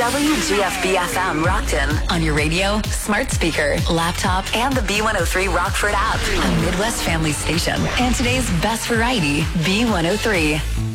WGFB-FM Rockton on your radio, smart speaker, laptop, and the B103 Rockford app. A Midwest family station. And today's best variety, B103.